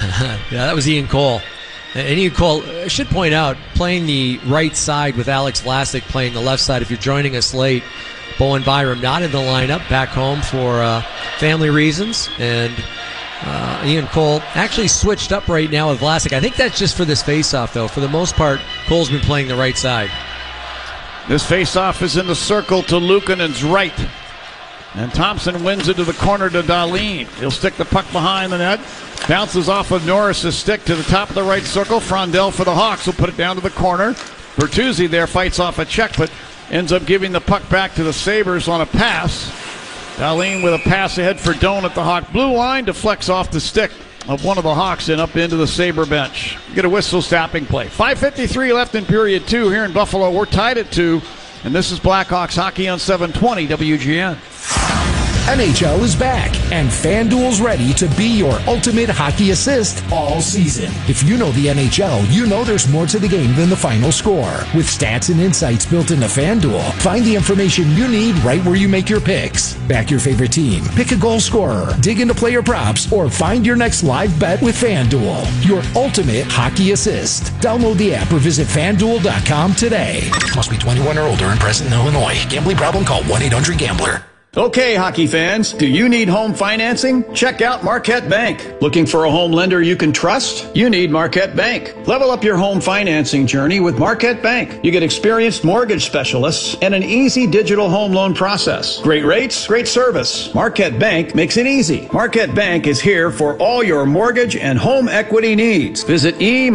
Yeah, that was Ian Cole. And Ian Cole, I should point out, playing the right side with Alex Vlasic playing the left side. If you're joining us late, Bowen Byram not in the lineup, back home for family reasons. And Ian Cole actually switched up right now with Vlasic. I think that's just for this face-off, though. For the most part, Cole's been playing the right side. This face-off is in the circle to Luukkonen's right. And Thompson wins it to the corner to Dahlin. He'll stick the puck behind the net. Bounces off of Norris's stick to the top of the right circle. Frondell for the Hawks will put it down to the corner. Bertuzzi there fights off a check, but ends up giving the puck back to the Sabres on a pass. Dahlin with a pass ahead for Doan at the Hawk blue line. Deflects off the stick of one of the Hawks and up into the Sabre bench. Get a whistle stopping play. 5:53 left in period 2 here in Buffalo. We're tied at 2. And this is Blackhawks hockey on 720 WGN. NHL is back, and FanDuel's ready to be your ultimate hockey assist all season. If you know the NHL, you know there's more to the game than the final score. With stats and insights built into FanDuel, find the information you need right where you make your picks. Back your favorite team, pick a goal scorer, dig into player props, or find your next live bet with FanDuel, your ultimate hockey assist. Download the app or visit FanDuel.com today. Must be 21 or older and present in Illinois. Gambling problem? Call 1-800-GAMBLER. Okay, hockey fans, do you need home financing? Check out Marquette Bank. Looking for a home lender you can trust? You need Marquette Bank. Level up your home financing journey with Marquette Bank. You get experienced mortgage specialists and an easy digital home loan process. Great rates, great service. Marquette Bank makes it easy. Marquette Bank is here for all your mortgage and home equity needs. Visit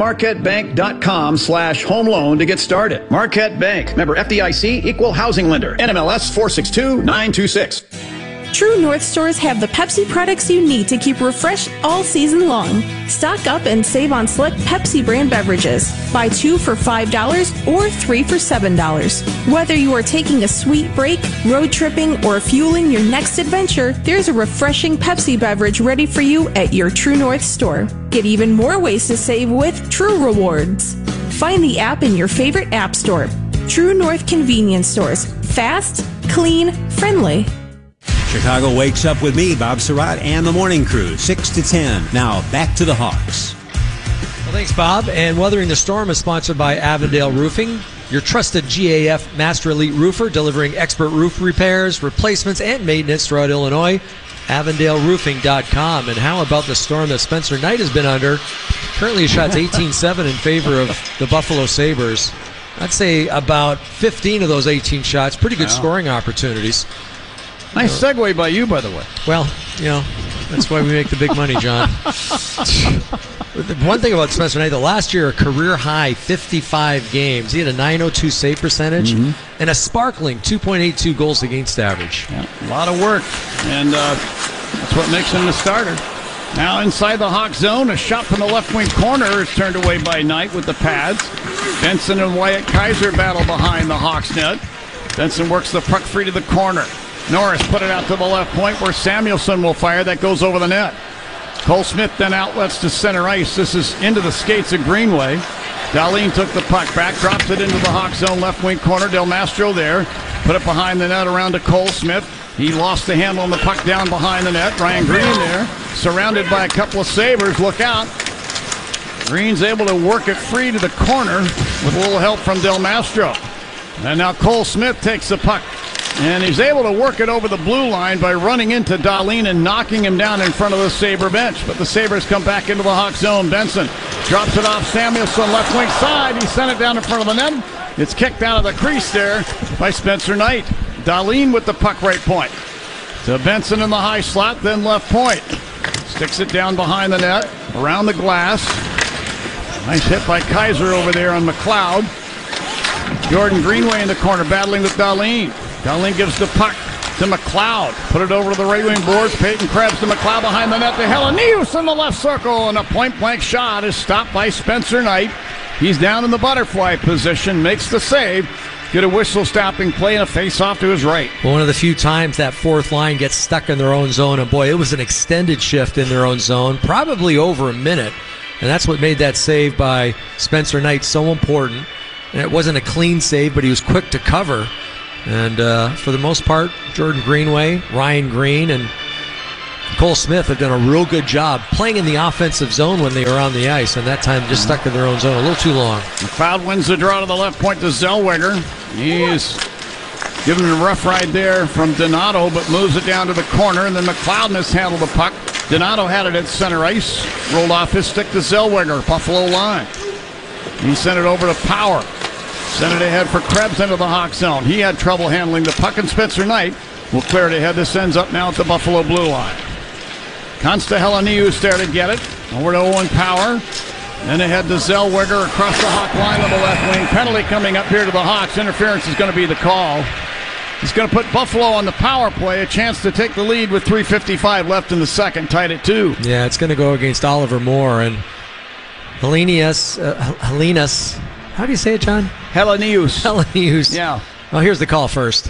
emarquettebank.com/home loan to get started. Marquette Bank. Member FDIC, equal housing lender. NMLS 462926. True North stores have the Pepsi products you need to keep refreshed all season long. Stock up and save on select Pepsi brand beverages. Buy 2 for $5 or 3 for $7. Whether you are taking a sweet break, road tripping, or fueling your next adventure, there's a refreshing Pepsi beverage ready for you at your True North store. Get even more ways to save with True Rewards. Find the app in your favorite app store. True North convenience stores. Fast, clean, friendly. Chicago wakes up with me, Bob Surratt, and the morning crew, 6 to 10. Now, back to the Hawks. Well, thanks, Bob. And Weathering the Storm is sponsored by Avondale Roofing, your trusted GAF Master Elite roofer, delivering expert roof repairs, replacements, and maintenance throughout Illinois. AvondaleRoofing.com. And how about the storm that Spencer Knight has been under? Currently, his shot's 18-7 in favor of the Buffalo Sabres. I'd say about 15 of those 18 shots, pretty good scoring opportunities. Nice segue by you, by the way. Well, that's why we make the big money, John. One thing about Spencer Knight, last year, a career-high 55 games. He had a .902 save percentage and a sparkling 2.82 goals against average. Yeah, a lot of work, and that's what makes him the starter. Now inside the Hawk zone, a shot from the left wing corner is turned away by Knight with the pads. Benson and Wyatt Kaiser battle behind the Hawks net. Benson works the puck free to the corner. Norris put it out to the left point where Samuelson will fire. That goes over the net. Cole Smith then outlets to center ice. This is into the skates of Greenway. Dahlin took the puck back, drops it into the Hawk zone left wing corner. Del Mastro there. Put it behind the net around to Cole Smith. He lost the handle on the puck down behind the net. Ryan Green there, surrounded by a couple of Sabres. Look out. Green's able to work it free to the corner with a little help from Del Mastro. And now Cole Smith takes the puck. And he's able to work it over the blue line by running into Dahlin and knocking him down in front of the Sabre bench. But the Sabres come back into the Hawk zone. Benson drops it off Samuelson, left wing side. He sent it down in front of the net. It's kicked out of the crease there by Spencer Knight. Dahlin with the puck right point. To Benson in the high slot, then left point. Sticks it down behind the net, around the glass. Nice hit by Kaiser over there on McLeod. Jordan Greenway in the corner battling with Dahlin. Dahlin gives the puck to McLeod. Put it over to the right wing boards. Peyton Krebs to McLeod behind the net to Helenius in the left circle. And a point-blank shot is stopped by Spencer Knight. He's down in the butterfly position, makes the save. Get a whistle-stopping play and a face-off to his right. Well, one of the few times that fourth line gets stuck in their own zone. And, boy, it was an extended shift in their own zone, probably over a minute. And that's what made that save by Spencer Knight so important. And it wasn't a clean save, but he was quick to cover. And for the most part, Jordan Greenway, Ryan Green, and Cole Smith have done a real good job playing in the offensive zone when they were on the ice, and that time just stuck in their own zone a little too long. McLeod wins the draw to the left point to Zellweger. He's giving a rough ride there from Donato, but moves it down to the corner, and then McLeod mishandled the puck. Donato had it at center ice, rolled off his stick to Zellweger, Buffalo line. He sent it over to Power. Sent it ahead for Krebs into the Hawk zone. He had trouble handling the puck, and Spencer Knight will clear it ahead. This ends up now at the Buffalo blue line. Constahellenius there to get it. Over to Owen Power. Then ahead to Zellweger across the Hawk line on the left wing. Penalty coming up here to the Hawks. Interference is going to be the call. He's going to put Buffalo on the power play. A chance to take the lead with 3:55 left in the second. Tied at 2. Yeah, it's going to go against Oliver Moore. And Helenas, how do you say it, John? Hellenius. Yeah. Well, here's the call first.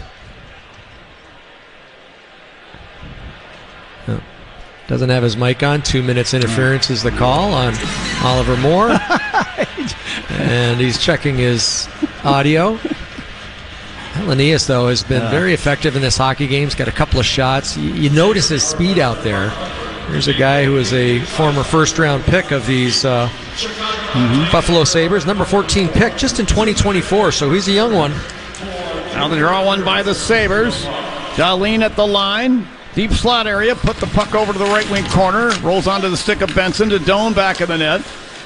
Oh. Doesn't have his mic on. 2 minutes interference is the call on Oliver Moore. And he's checking his audio. Hellenius, though, has been very effective in this hockey game. He's got a couple of shots. You notice his speed out there. Here's a guy who is a former first-round pick of these Buffalo Sabres. Number 14 pick just in 2024, so he's a young one. Now the draw one by the Sabres. Dahlin at the line. Deep slot area. Put the puck over to the right wing corner. Rolls onto the stick of Benson to Doan back of the net.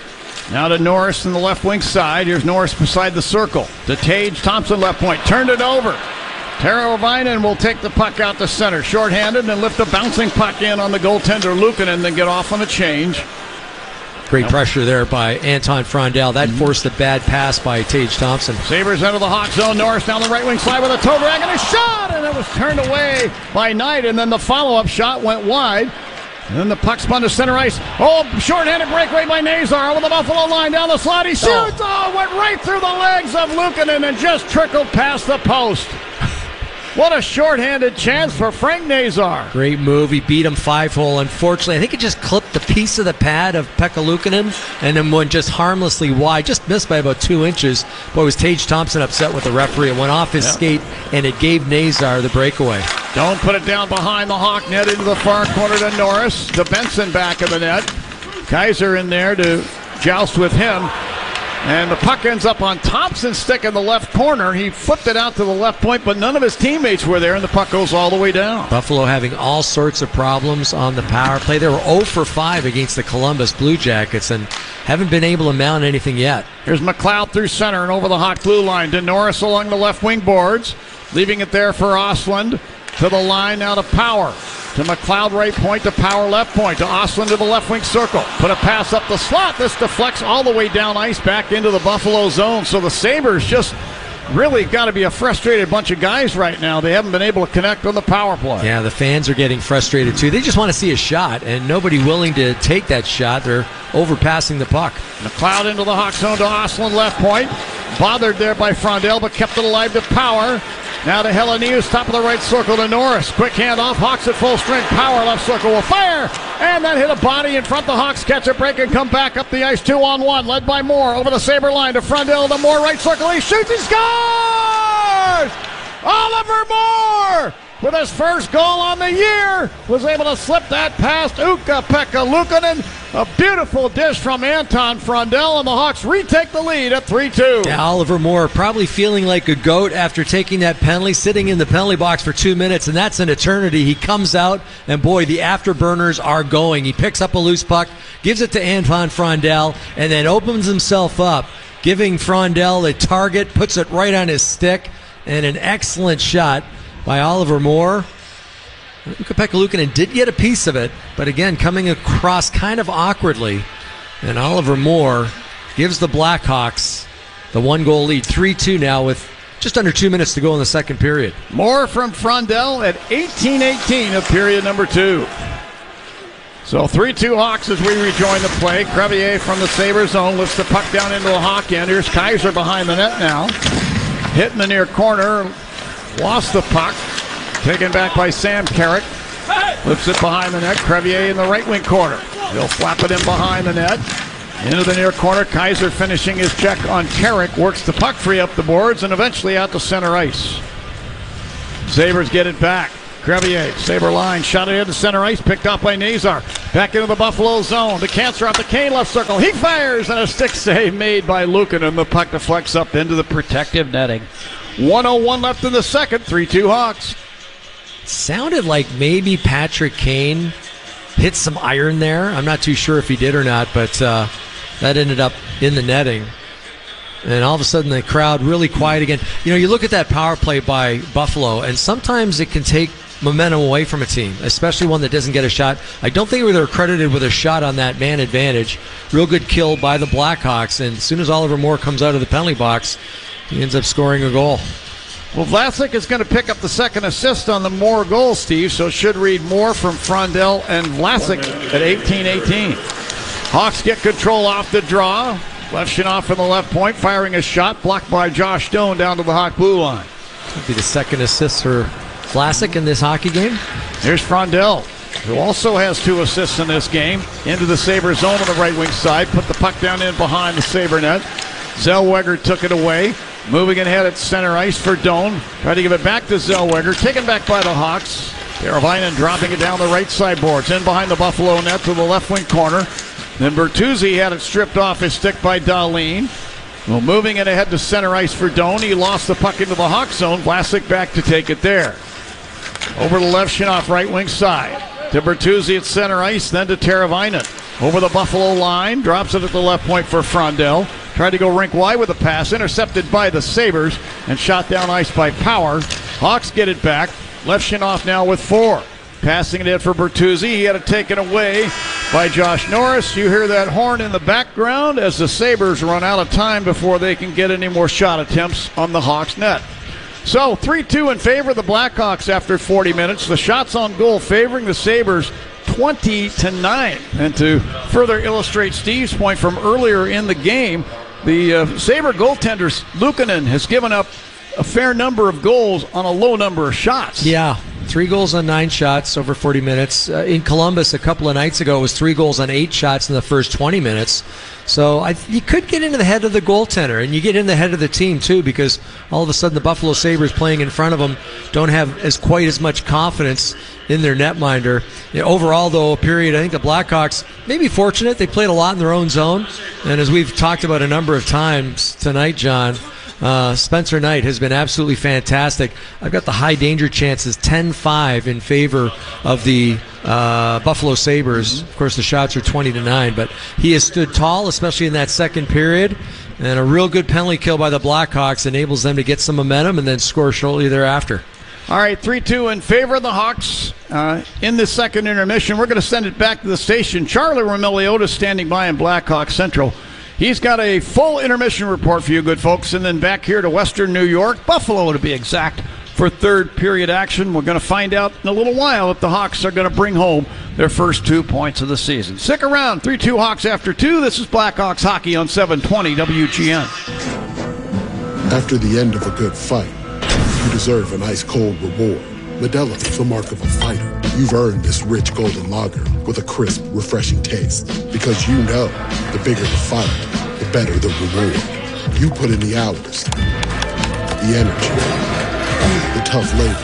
Now to Norris in the left wing side. Here's Norris beside the circle. To Tage Thompson left point. Turned it over. Teravainen will take the puck out to center. Shorthanded and lift a bouncing puck in on the goaltender Luukkonen, then get off on a change. Great pressure there by Anton Frondell. That forced a bad pass by Tage Thompson. Sabres enter the Hawk zone. Norris down the right wing side with a toe drag and a shot, and it was turned away by Knight, and then the follow-up shot went wide. And then the puck spun to center ice. Oh, short-handed breakaway by Nazar over the Buffalo line down the slot. He shoots. Oh, went right through the legs of Luukkonen and just trickled past the post. What a shorthanded chance for Frank Nazar. Great move. He beat him 5-hole. Unfortunately, I think it just clipped the piece of the pad of Pekka Luukkonen and then went just harmlessly wide. Just missed by about 2 inches. Boy, was Tage Thompson upset with the referee. It went off his skate, and it gave Nazar the breakaway. Don't put it down behind the Hawk net into the far corner to Norris. To Benson back of the net. Kaiser in there to joust with him. And the puck ends up on Thompson's stick in the left corner. He flipped it out to the left point, but none of his teammates were there, and the puck goes all the way down. Buffalo having all sorts of problems on the power play. They were 0 for 5 against the Columbus Blue Jackets and haven't been able to mount anything yet. Here's McLeod through center and over the Hawk blue line to Norris along the left wing boards, leaving it there for Ostlund. To the line now to Power. To McLeod right point, to Power left point, to Ostlund to the left wing circle. Put a pass up the slot. This deflects all the way down ice back into the Buffalo zone. So the Sabres just really got to be a frustrated bunch of guys right now. They haven't been able to connect on the power play. Yeah, the fans are getting frustrated too. They just want to see a shot, and nobody willing to take that shot. They're overpassing the puck. McLeod into the Hawk zone to Ostlund left point. Bothered there by Frondell, but kept it alive to Power. Now to Hellenius, top of the right circle to Norris. Quick handoff, Hawks at full strength. Power left circle will fire. And that hit a body in front. The Hawks catch a break and come back up the ice 2-on-1. Led by Moore over the Sabre line to Frondell. The Moore right circle. He shoots. He scores! Oliver Moore with his first goal on the year was able to slip that past Ukko-Pekka Luukkonen. A beautiful dish from Anton Frondell, and the Hawks retake the lead at 3-2. Yeah, Oliver Moore probably feeling like a goat after taking that penalty, sitting in the penalty box for 2 minutes, and that's an eternity. He comes out, and boy, the afterburners are going. He picks up a loose puck, gives it to Anton Frondell, and then opens himself up, giving Frondell a target, puts it right on his stick, and an excellent shot by Oliver Moore. Ukko-Pekka Luukkonen did get a piece of it, but again, coming across kind of awkwardly. And Oliver Moore gives the Blackhawks the 1-goal lead. 3-2 now with just under 2 minutes to go in the second period. More from Frondell at 18:18 of period number 2. So 3-2 Hawks as we rejoin the play. Crevier from the Sabres zone lifts the puck down into the Hawk end. Here's Kaiser behind the net now. Hit in the near corner. Lost the puck. Taken back by Sam Carrick. Lifts it behind the net. Crevier in the right wing corner. He'll flap it in behind the net. Into the near corner. Kaiser finishing his check on Carrick. Works the puck free up the boards and eventually out to center ice. Sabres get it back. Crevier, Sabre line, shot ahead to center ice, picked off by Nazar. Back into the Buffalo zone. The Cancer off the Kane left circle. He fires, and a stick save made by Luukkonen. The puck deflects up into the protective netting. 1:01 left in the second. 3-2 Hawks. Sounded like maybe Patrick Kane hit some iron there. I'm not too sure if he did or not, but that ended up in the netting. And all of a sudden the crowd really quiet again. You know, you look at that power play by Buffalo, and sometimes it can take momentum away from a team, especially one that doesn't get a shot. I don't think they were credited with a shot on that man advantage. Real good kill by the Blackhawks, and as soon as Oliver Moore comes out of the penalty box, he ends up scoring a goal. Well, Vlasic is going to pick up the second assist on the Moore goal, Steve, so should read more from Frondell and Vlasic at 18-18. Hawks get control off the draw. Levshunov from the left point, firing a shot, blocked by Josh Stone down to the Hawk blue line. Could be the second assist for Vlasic in this hockey game. Here's Frondell, who also has 2 assists in this game. Into the Sabre zone on the right wing side, put the puck down in behind the Sabre net. Zellweger took it away. Moving ahead at center ice for Doan. Tried to give it back to Zellweger. Taken back by the Hawks. Teravainen dropping it down the right side boards. In behind the Buffalo net to the left wing corner. Then Bertuzzi had it stripped off his stick by Dahlin. Well, moving it ahead to center ice for Doan. He lost the puck into the Hawk zone. Vlasic back to take it there. Over to Levshunov, right wing side. To Bertuzzi at center ice, then to Teravainen. Over the Buffalo line. Drops it at the left point for Frondell. Tried to go rink wide with a pass. Intercepted by the Sabres and shot down ice by Power. Hawks get it back. Levshunov now with 4. Passing it in for Bertuzzi. He had it taken away by Josh Norris. You hear that horn in the background as the Sabres run out of time before they can get any more shot attempts on the Hawks net. So 3-2 in favor of the Blackhawks after 40 minutes. The shots on goal favoring the Sabres 20-9. And to further illustrate Steve's point from earlier in the game, the Sabre goaltender Luukkonen has given up a fair number of goals on a low number of shots. Yeah, 3 goals on 9 shots over 40 minutes. In Columbus a couple of nights ago, it was 3 goals on 8 shots in the first 20 minutes. So you could get into the head of the goaltender, and you get in the head of the team too, because all of a sudden the Buffalo Sabres playing in front of them don't have quite as much confidence in their netminder. Overall, though, a period, I think the Blackhawks may be fortunate. They played a lot in their own zone, and as we've talked about a number of times tonight, John, Spencer Knight has been absolutely fantastic. I've got the high danger chances 10-5 in favor of the Buffalo Sabres. Of course, the shots are 20-9, but he has stood tall, especially in that second period. And a real good penalty kill by the Blackhawks enables them to get some momentum and then score shortly thereafter. All right, 3-2 in favor of the Hawks in the second intermission. We're going to send it back to the station. Charlie Romiliotis standing by in Blackhawk Central. He's got a full intermission report for you, good folks. And then back here to Western New York, Buffalo to be exact, for third period action. We're going to find out in a little while if the Hawks are going to bring home their first 2 points of the season. Stick around. 3-2 Hawks after 2. This is Blackhawks Hockey on 720 WGN. After the end of a good fight, you deserve an ice-cold reward. Modelo, the mark of a fighter. You've earned this rich golden lager with a crisp, refreshing taste. Because you know, the bigger the fight, the better the reward. You put in the hours, the energy, the tough labor.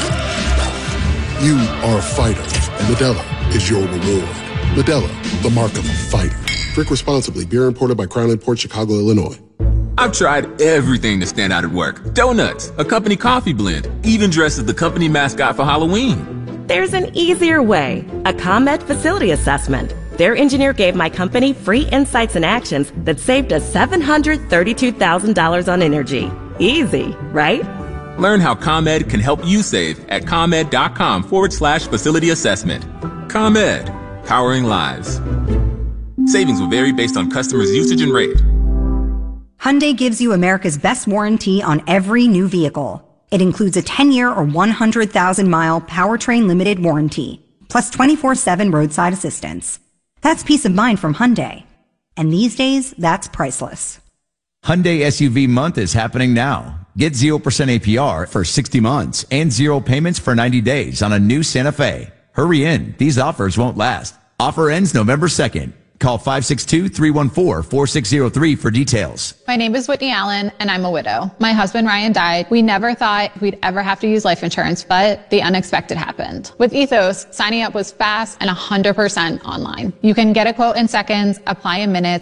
You are a fighter, and Modelo is your reward. Modelo, the mark of a fighter. Drink responsibly. Beer imported by Crown Imports, Chicago, Illinois. I've tried everything to stand out at work. Donuts, a company coffee blend, even dressed as the company mascot for Halloween. There's an easier way. A ComEd facility assessment. Their engineer gave my company free insights and actions that saved us $732,000 on energy. Easy, right? Learn how ComEd can help you save at ComEd.com/facility assessment. ComEd, powering lives. Savings will vary based on customers' usage and rate. Hyundai gives you America's best warranty on every new vehicle. It includes a 10-year or 100,000-mile powertrain limited warranty, plus 24/7 roadside assistance. That's peace of mind from Hyundai. And these days, that's priceless. Hyundai SUV month is happening now. Get 0% APR for 60 months and 0 payments for 90 days on a new Santa Fe. Hurry in. These offers won't last. Offer ends November 2nd. Call 562-314-4603 for details. My name is Whitney Allen, and I'm a widow. My husband, Ryan, died. We never thought we'd ever have to use life insurance, but the unexpected happened. With Ethos, signing up was fast and 100% online. You can get a quote in seconds, apply in minutes,